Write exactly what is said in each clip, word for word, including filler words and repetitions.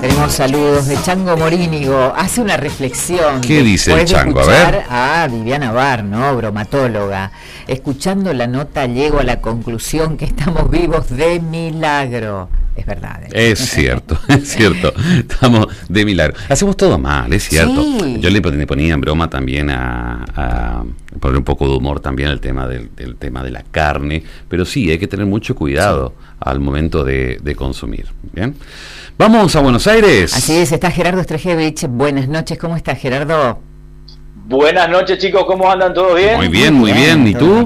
Tenemos saludos de Chango Morínigo. Hace una reflexión. ¿Qué dice el Chango? De a ver. A Viviana Bar, ¿no? Bromatóloga. Escuchando la nota llego a la conclusión que estamos vivos de milagro. Es verdad. ¿eh? Es cierto, es cierto. Estamos de milagro. Hacemos todo mal, es cierto. Sí. Yo le ponía en broma también a, a poner un poco de humor también al tema del, del tema de la carne, pero sí, hay que tener mucho cuidado sí. al momento de, de consumir. Bien. Vamos a Buenos Aires. Así es, está Gerardo Strejevich. Buenas noches, ¿cómo estás, Gerardo? Buenas noches, chicos, ¿cómo andan? ¿Todo bien? Muy bien, muy bien. ¿Y tú?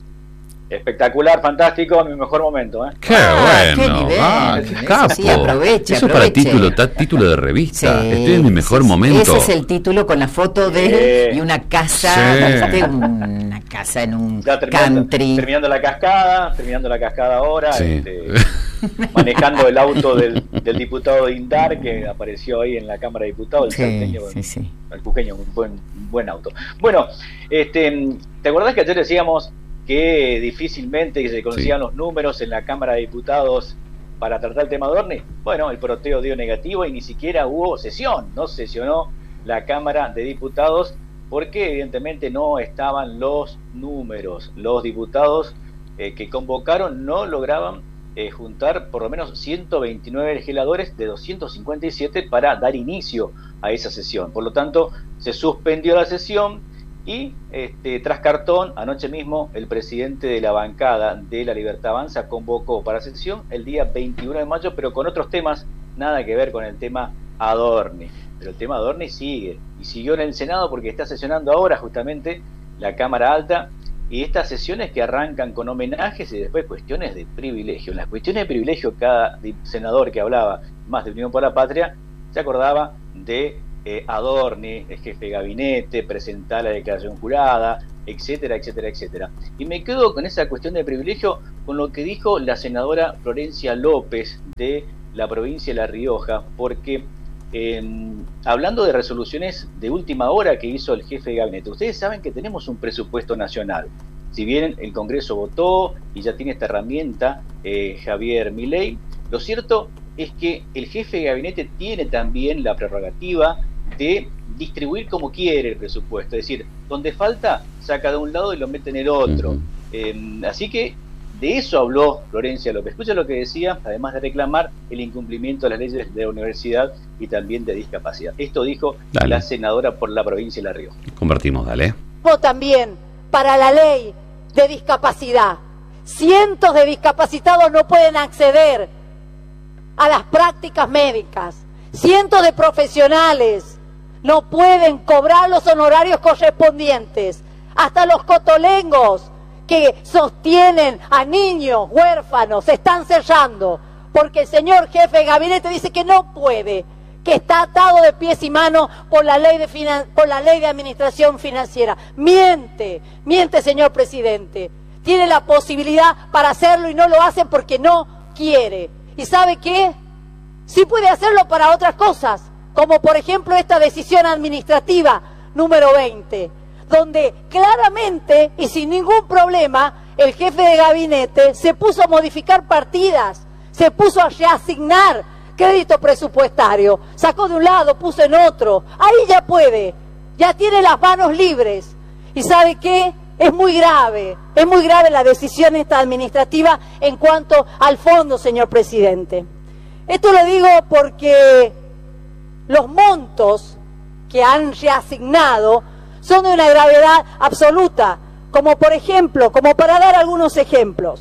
Espectacular, fantástico, mi mejor momento, ¿eh? ¡Qué ah, bueno! Qué nivel, ¡Ah, qué capo! Sí, aproveche, Eso aproveche. para título, ta, título de revista. Sí, Estoy en mi mejor sí, momento. Ese es el título con la foto de él y una casa, sí. una casa en un terminando, country. Terminando la cascada, terminando la cascada ahora, sí. este, manejando el auto del, del diputado Indar que apareció ahí en la Cámara de Diputados, el sí, salteño, sí, sí. el cujeño, un buen, un buen auto. Bueno, este, ¿te acordás que ayer decíamos que difícilmente se conocían sí. los números en la Cámara de Diputados para tratar el tema de Adorni? Bueno, el proteo dio negativo y ni siquiera hubo sesión, no sesionó la Cámara de Diputados porque evidentemente no estaban los números. Los diputados eh, que convocaron no lograban eh, juntar por lo menos ciento veintinueve legisladores de doscientos cincuenta y siete para dar inicio a esa sesión. Por lo tanto, se suspendió la sesión. Y este, tras cartón, anoche mismo el presidente de la bancada de La Libertad Avanza convocó para sesión el día veintiuno de mayo, pero con otros temas, nada que ver con el tema Adorni. Pero el tema Adorni sigue, y siguió en el Senado porque está sesionando ahora justamente la Cámara Alta, y estas sesiones que arrancan con homenajes y después cuestiones de privilegio. En las cuestiones de privilegio, cada senador que hablaba más de Unión por la Patria se acordaba de Eh, Adorni, el jefe de gabinete, presentar la declaración jurada, etcétera, etcétera, etcétera. Y me quedo con esa cuestión de privilegio con lo que dijo la senadora Florencia López de la provincia de La Rioja, porque eh, hablando de resoluciones de última hora que hizo el jefe de gabinete, ustedes saben que tenemos un presupuesto nacional. Si bien el Congreso votó y ya tiene esta herramienta eh, Javier Milei, lo cierto es que el jefe de gabinete tiene también la prerrogativa de distribuir como quiere el presupuesto, es decir, donde falta, saca de un lado y lo mete en el otro. Uh-huh. Eh, así que de eso habló Florencia López. Escucha lo que decía, además de reclamar el incumplimiento de las leyes de la universidad y también de discapacidad. Esto dijo dale. La senadora por la provincia de La Rioja. Compartimos, dale. También para la ley de discapacidad. Cientos de discapacitados no pueden acceder a las prácticas médicas. Cientos de profesionales no pueden cobrar los honorarios correspondientes. Hasta los cotolengos que sostienen a niños huérfanos se están cerrando porque el señor jefe de gabinete dice que no puede, que está atado de pies y manos por la ley de finan- por la ley de administración financiera. Miente, miente, señor presidente. Tiene la posibilidad para hacerlo y no lo hace porque no quiere. ¿Y sabe qué? Sí puede hacerlo para otras cosas, como por ejemplo esta decisión administrativa número veinte, donde claramente y sin ningún problema el jefe de gabinete se puso a modificar partidas, se puso a reasignar crédito presupuestario, sacó de un lado, puso en otro, ahí ya puede, ya tiene las manos libres. ¿Y sabe qué? Es muy grave, es muy grave la decisión esta administrativa en cuanto al fondo, señor presidente. Esto lo digo porque los montos que han reasignado son de una gravedad absoluta, como por ejemplo, como para dar algunos ejemplos,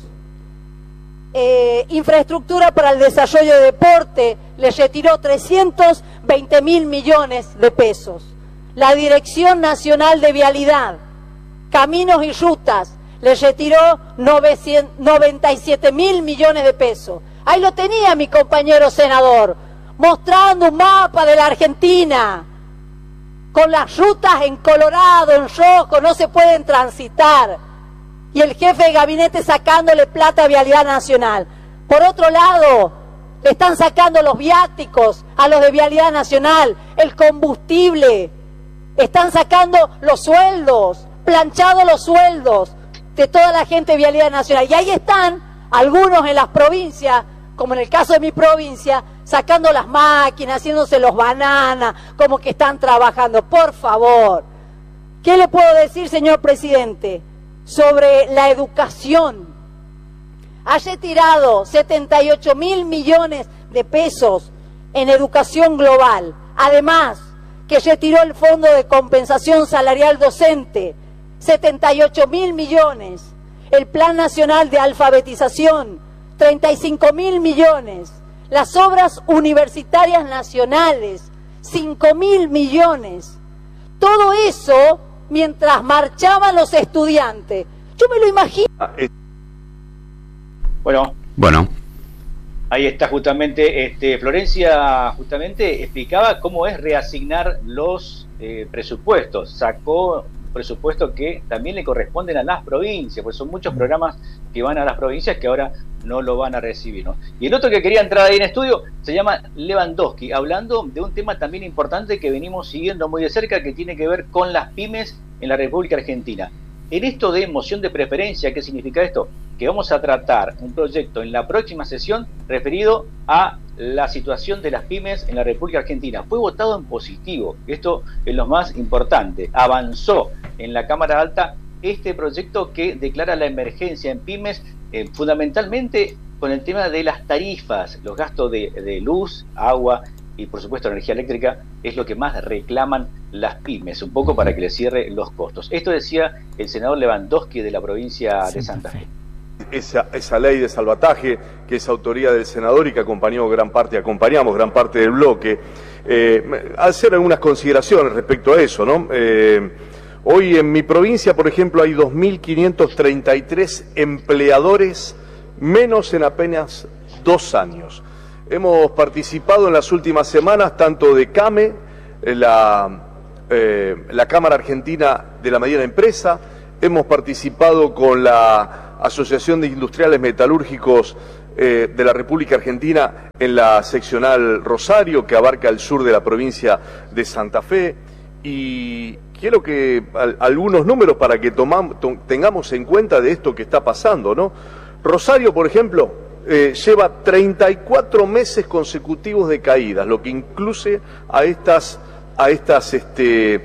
eh, infraestructura para el desarrollo de deporte le retiró trescientos veinte mil millones de pesos, la Dirección Nacional de Vialidad, Caminos y Rutas, le retiró noventa y siete mil millones de pesos. Ahí lo tenía mi compañero senador, mostrando un mapa de la Argentina, con las rutas en colorado, en rojo, no se pueden transitar. Y el jefe de gabinete sacándole plata a Vialidad Nacional. Por otro lado, le están sacando los viáticos a los de Vialidad Nacional, el combustible, están sacando los sueldos, planchados los sueldos de toda la gente de Vialidad Nacional. Y ahí están algunos en las provincias como en el caso de mi provincia, sacando las máquinas, haciéndose los bananas, como que están trabajando. Por favor, ¿qué le puedo decir, señor presidente, sobre la educación? Haya tirado setenta y ocho mil millones de pesos en educación global. Además, que retiró el Fondo de Compensación Salarial Docente, setenta y ocho mil millones. El Plan Nacional de Alfabetización, treinta y cinco mil millones. Las obras universitarias nacionales, cinco mil millones. Todo eso mientras marchaban los estudiantes. Yo me lo imagino. Bueno. Bueno. Ahí está justamente, este, Florencia justamente explicaba cómo es reasignar los eh, presupuestos. Sacó presupuestos que también le corresponden a las provincias, pues son muchos programas que van a las provincias que ahora no lo van a recibir, ¿no? Y el otro que quería entrar ahí en estudio se llama Lewandowski, hablando de un tema también importante que venimos siguiendo muy de cerca, que tiene que ver con las pymes en la República Argentina. En esto de moción de preferencia, ¿qué significa esto? Que vamos a tratar un proyecto en la próxima sesión referido a la situación de las pymes en la República Argentina. Fue votado en positivo, esto es lo más importante. Avanzó en la Cámara Alta este proyecto que declara la emergencia en pymes, eh, fundamentalmente con el tema de las tarifas, los gastos de, de luz, agua y por supuesto energía eléctrica, es lo que más reclaman las pymes, un poco para que les cierre los costos. Esto decía el senador Lewandowski de la provincia de Santa Fe. Esa, esa ley de salvataje, que es autoría del senador y que acompañó gran parte, acompañamos gran parte del bloque, eh, hacer algunas consideraciones respecto a eso, ¿no? Eh, hoy en mi provincia, por ejemplo, hay dos mil quinientos treinta y tres empleadores menos en apenas dos años. Hemos participado en las últimas semanas tanto de CAME, la, eh, la Cámara Argentina de la Mediana Empresa, hemos participado con la Asociación de Industriales Metalúrgicos eh, de la República Argentina en la seccional Rosario, que abarca el sur de la provincia de Santa Fe, y quiero que al, algunos números para que tomamos, to, tengamos en cuenta de esto que está pasando, ¿no? Rosario, por ejemplo, Eh, lleva treinta y cuatro meses consecutivos de caídas, lo que incluye a estas, a estas este,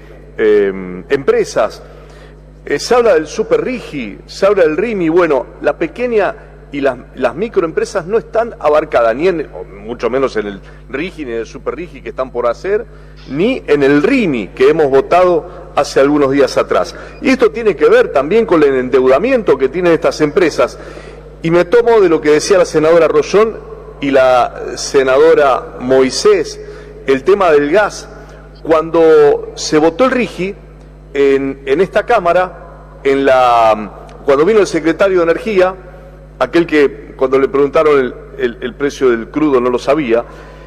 eh, empresas. Eh, se habla del Super Rigi, se habla del RIMI. Bueno, la pequeña y las, las microempresas no están abarcadas, ni en, mucho menos en el Rigi, ni en el Super Rigi que están por hacer, ni en el RIMI que hemos votado hace algunos días atrás. Y esto tiene que ver también con el endeudamiento que tienen estas empresas. Y me tomo de lo que decía la senadora Rollón y la senadora Moisés, el tema del gas. Cuando se votó el RIGI en, en esta Cámara, en la, cuando vino el secretario de Energía, aquel que cuando le preguntaron el, el, el precio del crudo no lo sabía,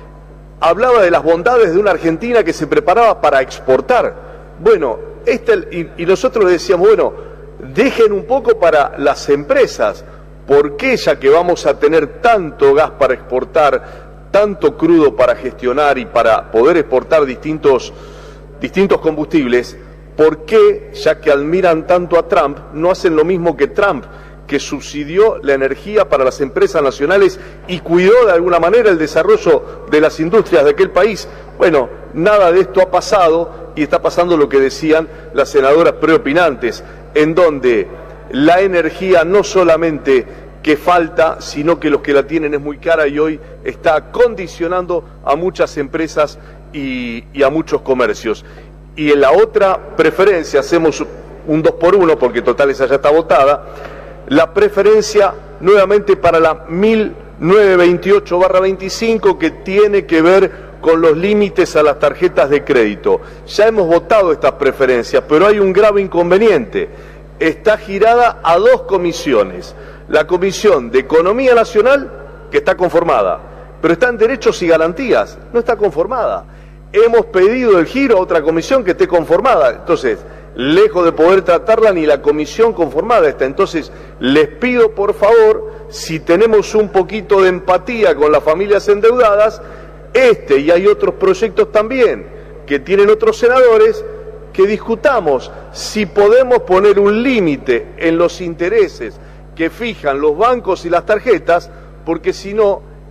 hablaba de las bondades de una Argentina que se preparaba para exportar. Bueno, este, y, y nosotros le decíamos, bueno, dejen un poco para las empresas. ¿Por qué, ya que vamos a tener tanto gas para exportar, tanto crudo para gestionar y para poder exportar distintos, distintos combustibles, por qué, ya que admiran tanto a Trump, no hacen lo mismo que Trump, que subsidió la energía para las empresas nacionales y cuidó de alguna manera el desarrollo de las industrias de aquel país? Bueno, nada de esto ha pasado y está pasando lo que decían las senadoras preopinantes, en donde la energía no solamente que falta, sino que los que la tienen es muy cara y hoy está condicionando a muchas empresas y, y a muchos comercios. Y en la otra preferencia, hacemos un dos por uno, porque total esa ya está votada, la preferencia nuevamente para la mil novecientos veintiocho barra veinticinco, que tiene que ver con los límites a las tarjetas de crédito. Ya hemos votado estas preferencias, pero hay un grave inconveniente. Está girada a dos comisiones. La Comisión de Economía Nacional, que está conformada, pero está en Derechos y Garantías, no está conformada. Hemos pedido el giro a otra comisión que esté conformada. Entonces, lejos de poder tratarla, ni la comisión conformada está. Entonces, les pido por favor, si tenemos un poquito de empatía con las familias endeudadas, este y hay otros proyectos también que tienen otros senadores, que discutamos si podemos poner un límite en los intereses que fijan los bancos y las tarjetas, porque si no,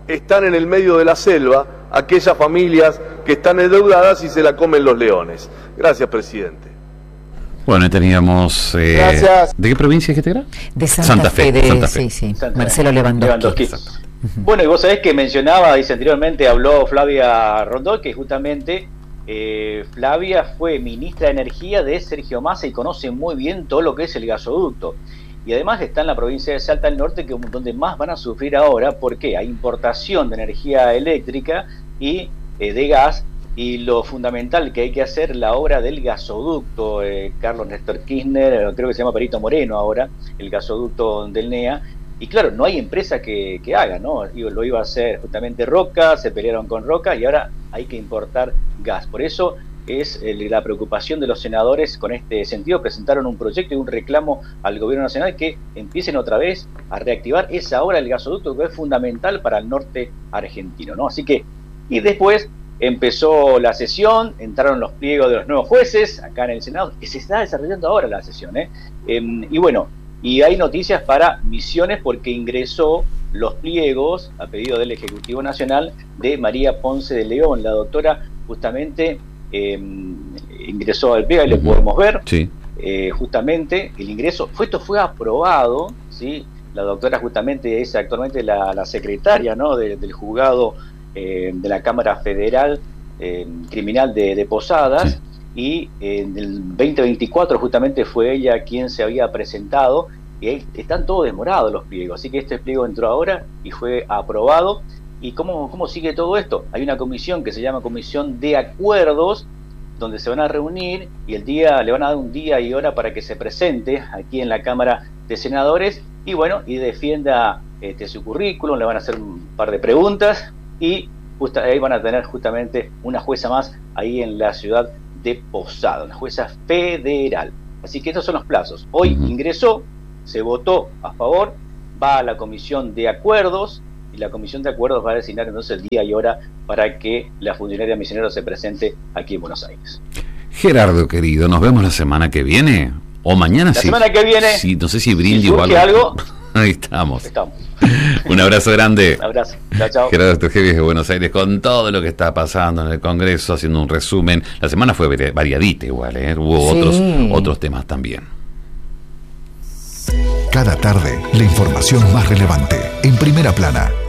están en el medio de la selva aquellas familias que están endeudadas y se la comen los leones. Gracias, presidente. Bueno, teníamos... Eh, Gracias. ¿De qué provincia es que te era? De Santa, Santa Fe, Fe, de, Santa Fe. Sí, sí. Santa Marcelo Fe. Lewandowski. Lewandowski. Bueno, y vos sabés que mencionaba, dice anteriormente, habló Flavia Rondó, que justamente eh, Flavia fue ministra de Energía de Sergio Massa y conoce muy bien todo lo que es el gasoducto. Y además está en la provincia de Salta del Norte, que donde más van a sufrir ahora, porque hay importación de energía eléctrica y eh, de gas, y lo fundamental que hay que hacer la obra del gasoducto, eh, Carlos Néstor Kirchner, creo que se llama Perito Moreno ahora, el gasoducto del N E A, y claro, no hay empresa que, que haga, ¿no? Lo iba a hacer justamente Roca, se pelearon con Roca y ahora hay que importar gas. Por eso es eh, la preocupación de los senadores con este sentido. Presentaron un proyecto y un reclamo al gobierno nacional que empiecen otra vez a reactivar esa obra del gasoducto que es fundamental para el norte argentino, ¿no? Así que, y después empezó la sesión, entraron los pliegos de los nuevos jueces acá en el Senado, que se está desarrollando ahora la sesión, ¿eh? Eh, y bueno, y hay noticias para Misiones porque ingresó los pliegos a pedido del Ejecutivo Nacional de María Ponce de León. La doctora justamente eh, ingresó al pliego, y lo podemos ver. Sí. Eh, justamente el ingreso, fue, esto fue aprobado, ¿sí? La doctora justamente es actualmente la, la secretaria, ¿no? de, del juzgado eh, de la Cámara Federal eh, Criminal de, de Posadas. Sí. Y en el veinte veinticuatro justamente fue ella quien se había presentado, y están todos demorados los pliegos, así que este pliego entró ahora y fue aprobado. ¿Y cómo, cómo sigue todo esto? Hay una comisión que se llama Comisión de Acuerdos, donde se van a reunir y el día le van a dar un día y hora para que se presente aquí en la Cámara de Senadores y bueno, y defienda este, su currículum, le van a hacer un par de preguntas y justa, ahí van a tener justamente una jueza más ahí en la ciudad de Posada, una jueza federal. Así que estos son los plazos. Hoy uh-huh. ingresó, se votó a favor, va a la Comisión de Acuerdos y la Comisión de Acuerdos va a designar entonces el día y hora para que la funcionaria misionera se presente aquí en Buenos Aires. Gerardo, querido, nos vemos la semana que viene o mañana. La sí, semana que viene. Sí, no sé si brindis si o algo. algo. Ahí estamos. Estamos. Un abrazo grande. Un abrazo. Chao, chao. Gerardo Sturgevius de Buenos Aires con todo lo que está pasando en el Congreso, haciendo un resumen. La semana fue variadita igual, ¿eh? Hubo sí. otros, otros temas también. Cada tarde, la información más relevante en Primera Plana.